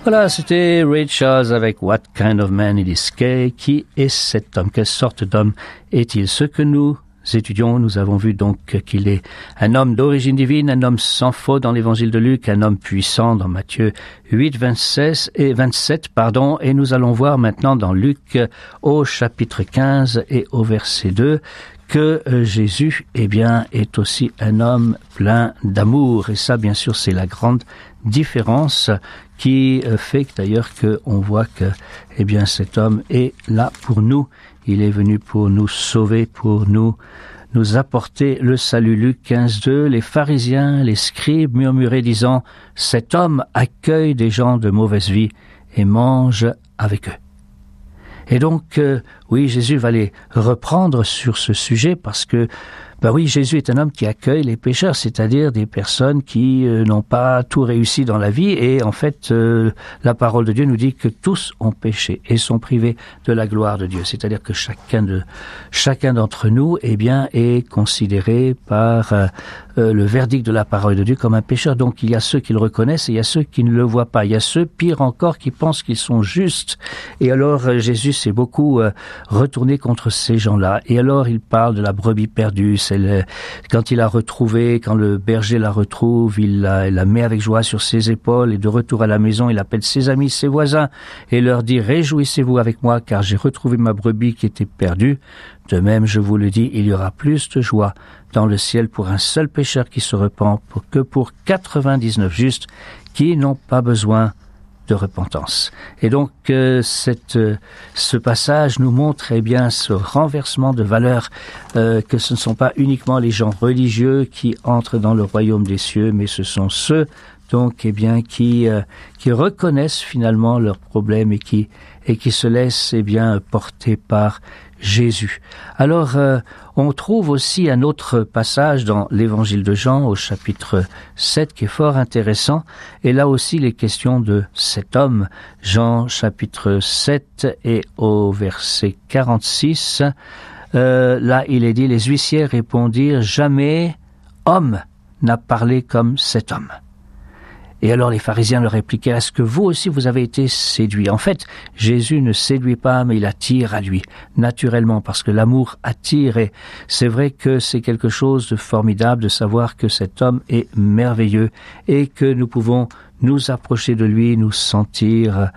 Voilà, c'était Ray Charles avec What Kind of Man Is Kay. Qui est cet homme? Quelle sorte d'homme est-il? Ce que nous étudions, nous avons vu donc qu'il est un homme d'origine divine, un homme sans faute dans l'évangile de Luc, un homme puissant dans Matthieu 8, 27, et nous allons voir maintenant dans Luc au chapitre 15 et au verset 2 que Jésus, est aussi un homme plein d'amour. Et ça, bien sûr, c'est la grande différence qui fait d'ailleurs qu'on voit que, cet homme est là pour nous. Il est venu pour nous sauver, pour nous apporter le salut. Luc 15, 2, les pharisiens, les scribes murmuraient disant, cet homme accueille des gens de mauvaise vie et mange avec eux. Et donc, Jésus va les reprendre sur ce sujet parce que, Jésus est un homme qui accueille les pécheurs, c'est-à-dire des personnes qui n'ont pas tout réussi dans la vie. Et en fait, la parole de Dieu nous dit que tous ont péché et sont privés de la gloire de Dieu. C'est-à-dire que chacun d'entre nous, est considéré par le verdict de la parole de Dieu comme un pécheur. Donc, il y a ceux qui le reconnaissent et il y a ceux qui ne le voient pas. Il y a ceux, pire encore, qui pensent qu'ils sont justes. Et alors, Jésus s'est beaucoup retourné contre ces gens-là. Et alors, il parle de la brebis perdue. Quand le berger la retrouve, il la met avec joie sur ses épaules et de retour à la maison, il appelle ses amis, ses voisins et leur dit « Réjouissez-vous avec moi car j'ai retrouvé ma brebis qui était perdue. De même, je vous le dis, il y aura plus de joie dans le ciel pour un seul pécheur qui se repent que pour 99 justes qui n'ont pas besoin de repentance. » Et donc, ce passage nous montre ce renversement de valeurs, que ce ne sont pas uniquement les gens religieux qui entrent dans le royaume des cieux, mais ce sont ceux donc qui reconnaissent finalement leurs problèmes et qui se laissent porter par Jésus. Alors, on trouve aussi un autre passage dans l'évangile de Jean au chapitre 7 qui est fort intéressant. Et là aussi, les questions de cet homme, Jean chapitre 7 et au verset 46, là il est dit, les huissiers répondirent, jamais homme n'a parlé comme cet homme. Et alors les pharisiens leur répliquaient, est-ce que vous aussi vous avez été séduits? En fait, Jésus ne séduit pas, mais il attire à lui, naturellement, parce que l'amour attire. Et c'est vrai que c'est quelque chose de formidable de savoir que cet homme est merveilleux et que nous pouvons nous approcher de lui, nous sentir,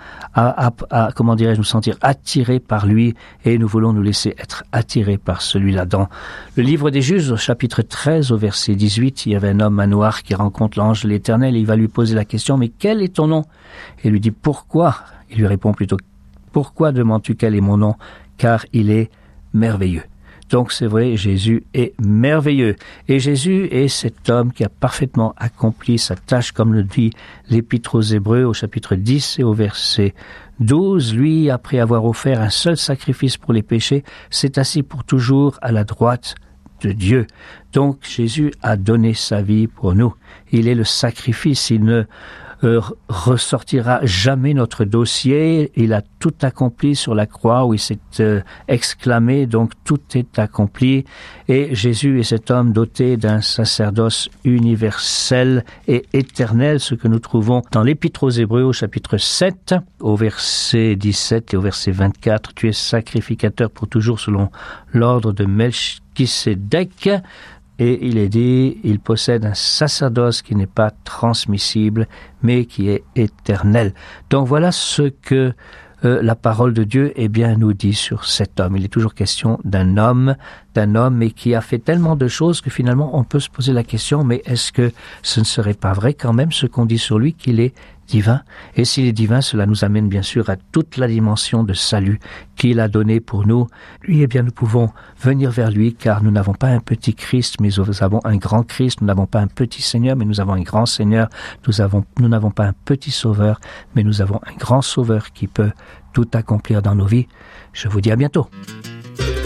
nous sentir attirés par lui, et nous voulons nous laisser être attirés par celui-là. Dans le livre des Juges, au chapitre 13, au verset 18, il y avait un homme manoir qui rencontre l'ange de l'Éternel et il va lui poser la question, mais quel est ton nom? Et il lui dit, pourquoi? Il lui répond plutôt, pourquoi demandes-tu quel est mon nom? Car il est merveilleux. Donc c'est vrai, Jésus est merveilleux. Et Jésus est cet homme qui a parfaitement accompli sa tâche, comme le dit l'Épître aux Hébreux au chapitre 10 et au verset 12. Lui, après avoir offert un seul sacrifice pour les péchés, s'est assis pour toujours à la droite de Dieu. Donc Jésus a donné sa vie pour nous. Il est le sacrifice, il ne ressortira jamais notre dossier. Il a tout accompli sur la croix où il s'est exclamé, donc tout est accompli. Et Jésus est cet homme doté d'un sacerdoce universel et éternel, ce que nous trouvons dans l'Épître aux Hébreux au chapitre 7, au verset 17 et au verset 24. Tu es sacrificateur pour toujours selon l'ordre de Melchisédek. Et il est dit, il possède un sacerdoce qui n'est pas transmissible, mais qui est éternel. Donc voilà ce que la parole de Dieu nous dit sur cet homme. Il est toujours question d'un homme, mais qui a fait tellement de choses que finalement on peut se poser la question, mais est-ce que ce ne serait pas vrai quand même ce qu'on dit sur lui, qu'il est divin? Et s'il est divin, cela nous amène bien sûr à toute la dimension de salut qu'il a donné pour nous. Lui, nous pouvons venir vers lui car nous n'avons pas un petit Christ, mais nous avons un grand Christ. Nous n'avons pas un petit Seigneur, mais nous avons un grand Seigneur. Nous n'avons pas un petit Sauveur, mais nous avons un grand Sauveur qui peut tout accomplir dans nos vies. Je vous dis à bientôt.